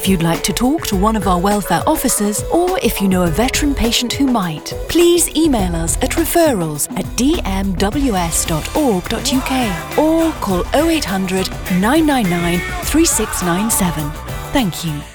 If you'd like to talk to one of our welfare officers, or if you know a veteran patient who might, please email us at referrals@dmws.org.uk or call 0800 999 3697. Thank you.